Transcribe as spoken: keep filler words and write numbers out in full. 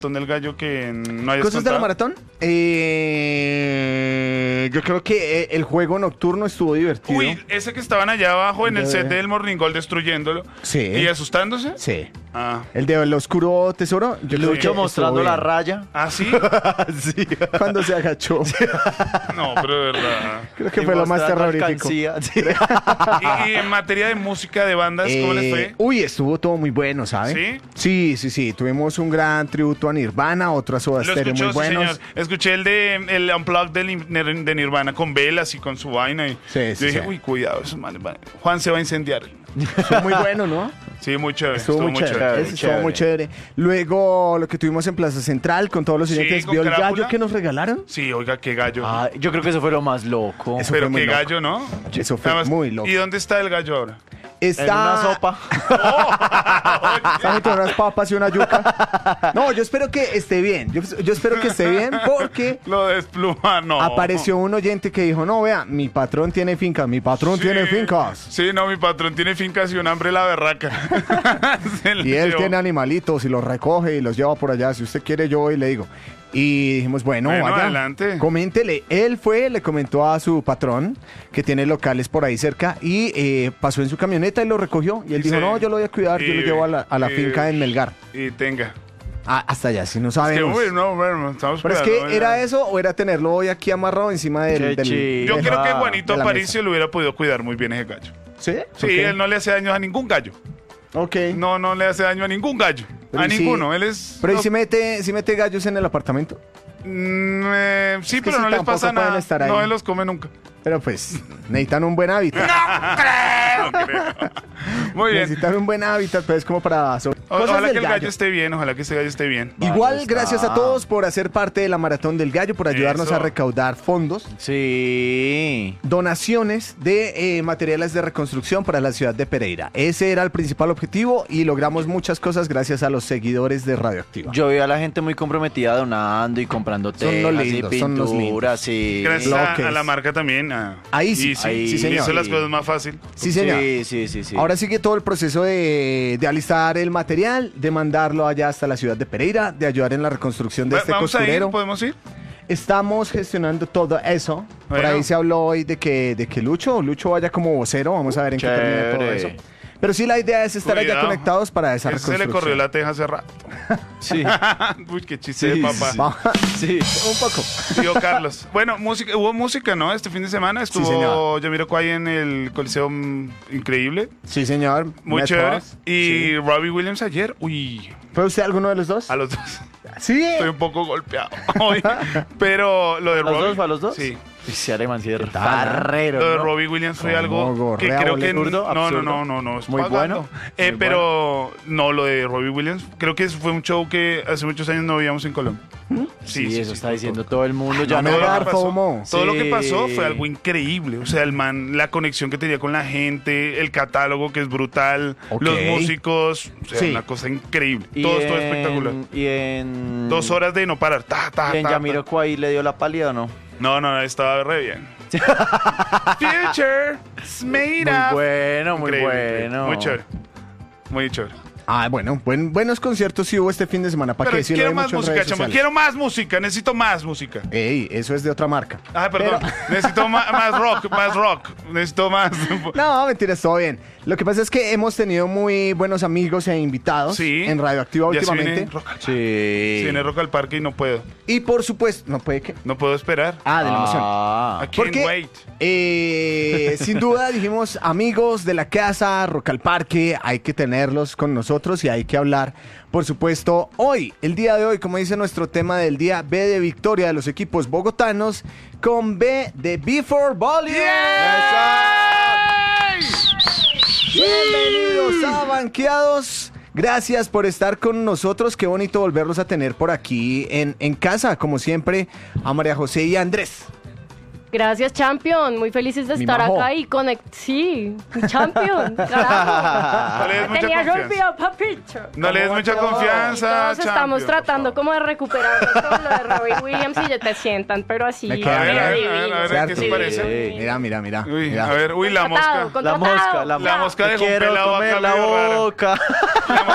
del gallo que no hayas ¿Cosas de la contado? maratón? Eh, yo creo que eh, el juego nocturno estuvo divertido. Uy, ese que estaban allá abajo en el De- set del Morningol destruyéndolo. Sí. ¿Y asustándose? Sí. Ah. El de el oscuro tesoro. Yo creo que Lucho mostrando estuvo la bien. raya. ¿Ah, sí? Sí. Cuando se agachó. No, pero de verdad. Creo que Y fue lo más mostrando terrorífico. alcancía. Sí. Y, y en materia de música, de bandas, ¿cómo les Eh, fue? Uy, estuvo todo muy bueno, ¿sabes? ¿Sí? Sí, sí, sí. Tuvimos un gran tributo a Nirvana, otro a Soda Lo Stereo escuchó, muy sí, buenos. señor. Escuché el de el Unplugged de, Nir- de Nirvana con velas y con su vaina. Y Sí, sí, yo dije, sí. uy, cuidado, esos manes van- Juan se va a incendiar. Estuvo muy bueno, ¿no? Sí, muy chévere. Estuvo, muy chévere. chévere, Ese chévere. Estuvo muy chévere. Luego, lo que tuvimos en Plaza Central con todos los Sí, oyentes, con ¿vio el Crápula. gallo que nos regalaron? Sí, oiga, qué gallo. Ah, yo creo que eso fue lo más loco. Eso pero fue muy qué loco. gallo, ¿no? Eso fue Además, muy loco. ¿Y dónde está el gallo ahora? Está... En una sopa. Está metiendo unas papas y una yuca. No, yo espero que esté bien. Yo, yo espero que esté bien porque Lo despluma, no. apareció un oyente que dijo, no, vea, mi patrón tiene fincas, mi patrón Sí. tiene fincas. Sí, no, mi patrón tiene fincas y un hambre la berraca. Se le Y él llevó. tiene animalitos y los recoge y los lleva por allá. Si usted quiere, yo voy y le digo. Y dijimos, bueno, Bueno, vaya, adelante. coméntele. Él fue, le comentó a su patrón, que tiene locales por ahí cerca, y eh, pasó en su camioneta y lo recogió. Y él Y dijo, se- no, yo lo voy a cuidar, yo y- lo llevo a la, a la y- finca en Melgar. Y tenga. Ah, hasta allá, si no Es que, sabemos. uy, no, bueno, estamos Pero es cuidando, que era ¿verdad? eso o era tenerlo hoy aquí amarrado encima del... Qué del- chido. Yo del- creo que Ah, Juanito de la Aparicio le hubiera podido cuidar muy bien ese gallo. ¿Sí? Sí, Ok. él no le hace daño a ningún gallo. Ok. No, no le hace daño a ningún gallo. Pero a y si- ninguno. Él es. Pero ¿y no- si mete, si mete gallos en el apartamento? Mm, eh, sí, Es que pero sí, no les tampoco pasa pueden nada. estar ahí. No él los come nunca. Pero pues, necesitan un buen hábitat. No creo. Muy bien. Necesitan un buen hábitat, pues, como para... so- O- cosas Ojalá del que el gallo esté bien, ojalá que ese gallo esté bien. Igual, Vale, gracias a está. todos por hacer parte de la Maratón del Gallo, por ayudarnos Eso. a recaudar fondos, Sí. donaciones de eh, materiales de reconstrucción para la ciudad de Pereira. Ese era el principal objetivo y logramos muchas cosas gracias a los seguidores de Radioactiva. Yo veo a la gente muy comprometida donando y comprando Son tejas los y lindos, son los pinturas y... Gracias a, bloques. a la marca también. a- Ahí sí, y sí, ahí sí, sí, hizo señor. las cosas más fácil. Sí, señor. Sí, sí, sí, sí. Ahora sigue todo el proceso de, de alistar el material, de mandarlo allá hasta la ciudad de Pereira, de ayudar en la reconstrucción de Va- este Vamos a ir, costurero. podemos ir. Estamos gestionando todo eso. Por Bueno. ahí se habló hoy de que, de que Lucho, Lucho vaya como vocero. Vamos a ver en qué termina todo Chévere. eso. Pero sí, la idea es estar allá Cuidado. conectados para esa Ese se reconstrucción. le corrió la teja hace rato. Sí. Uy, qué chiste Sí, de papá. sí. Va- Sí. Un poco. Tío Carlos. Bueno, música, hubo música, ¿no? Este fin de semana estuvo señor. Jamiroquai en el Coliseo, mm, increíble, Sí, señor. muy Metro. chévere. Y Sí. Robbie Williams ayer, uy, ¿Fue usted alguno de los dos? a los dos. Sí. Estoy un poco golpeado hoy, pero lo de ¿A los Robbie, dos? ¿A los dos? Sí. Sí, Alemán, sí, tal, farrero, Lo de ¿no? Robbie Williams fue Como algo que gorrea, creo que absurdo, no, no, absurdo. no, no, no, es Muy pagando. bueno, Eh, muy pero no lo de Robbie Williams, creo que eso fue un show que hace muchos años no veíamos en Colombia. Sí, eso está todo, diciendo todo. todo el mundo. Ya No me no, Todo lo dar que pasó- FOMO. Todo lo que Sí. pasó fue algo increíble. O sea, el man, la conexión que tenía con la gente, el catálogo que es brutal, Ok. los músicos, o sea, Sí. una cosa increíble. Y Todo esto en- espectacular. Y en... Dos horas de no parar. Ta, ta, ¿Y en ta, ta. Jamiroquai le dio la pálida o no? No, no, no, estaba re bien. Future is made Muy up. bueno, muy Increíble, increíble. bueno. Muy chévere. Muy chévere. Ah, bueno, buen- buenos conciertos sí hubo este fin de semana. ¿Para Pero qué? Sí, lo quiero vi más mucho en música, redes chamo. sociales. Quiero más música. Necesito más música. Ey, eso es de otra marca. Ah, perdón. Necesito ma- más rock, más rock. Necesito más. No, mentiras, todo bien. Lo que pasa es que hemos tenido muy buenos amigos e invitados Sí. en Radioactiva Ya se últimamente. viene rock al, Sí. se viene rock al parque y no puedo. Y por supuesto, no puede que. No puedo esperar. Ah, de la emoción. Ah. I can't Porque, wait. eh, sin duda, dijimos, amigos de la casa, Rock al Parque, hay que tenerlos con nosotros y hay que hablar, por supuesto, hoy, el día de hoy, como dice nuestro tema del día, B de victoria de los equipos bogotanos, con B de Before Volume. Bienvenidos a Banqueados. Gracias por estar con nosotros. Qué bonito volverlos a tener por aquí en, en casa, como siempre, a María José y a Andrés. Gracias, Champion. Muy felices de Mi estar majo. acá y conect. Sí, mi Champion. Carajo. No le des mucha Tenías confianza. olvidado, papito. No le des ¿Cómo mucha todo? confianza, Y todos estamos Champion, por tratando favor. como de recuperar todo lo de Robbie Williams y ya te sientan, pero así. Me queda A ver, bien. a ver, divino. a ver, a ver, ¿qué Cierto. se parece? Sí. Mira, mira, mira. Uy, mira. a ver, uy, la Contratado, mosca. La contratado. mosca, la, La mosca Te dejó un quiero pelado acá comer la medio rara. boca.